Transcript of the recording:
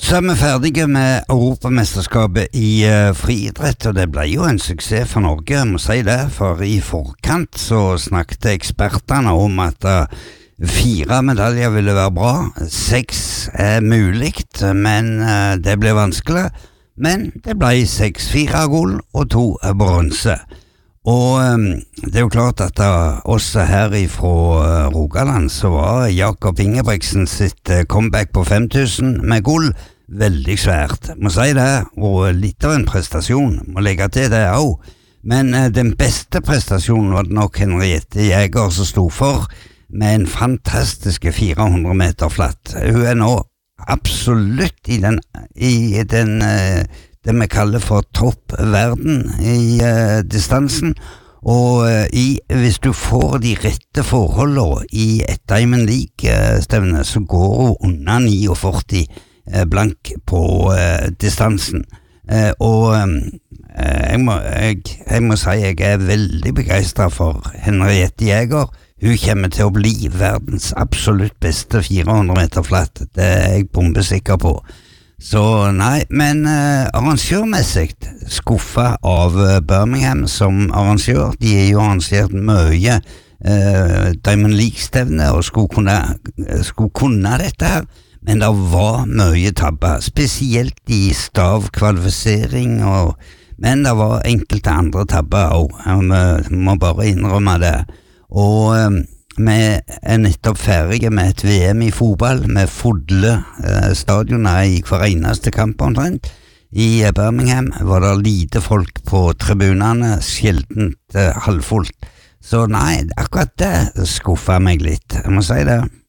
Så vi ferdige med Europamesterskapet i friidrett, og det ble jo en suksess for Norge, jeg må si det, for i forkant så snakket ekspertene om at 4 medaljer ville være bra, 6 muligt, men det ble vanskelig, men det ble 6, 4 gull og 2 bronse. Og det er jo klart at oss her fra Rogaland så var Jakob Ingebrigtsen sitt comeback på 5000 med gull veldig svært, må si det, og litt av en prestasjon, må legge til det også. Men den beste prestasjonen var det nok Henriette Jæger som stod for, med en fantastisk 400 meter flatt. Hun nå absolutt i den det vi kaller for toppverden i distansen, og hvis du får de rette forholdene i et Diamond League-stevne, så går hun under 49 blank på distansen. Og jeg må si jeg veldig begeistret for Henriette Jæger. Hun kommer til å bli verdens absolutt beste 400 meter flatt, det jeg bombesikker på. Så nei, men arrangørmessig skuffa av Birmingham som arrangør. De jo arrangert mye Diamond League-stevne og skulle kunne dette her, men det var mye tabber, spesielt i stavkvalifisering, men det var enkelte andre tabber også, vi må bare innrømme det. Og vi nettopp ferdige med et VM i fotball med fulle stadioner i hver eneste kamp omtrent. I Birmingham var det lite folk på tribunene, sjeldent halvfullt. Så nei, akkurat det skuffet meg litt, jeg må si det.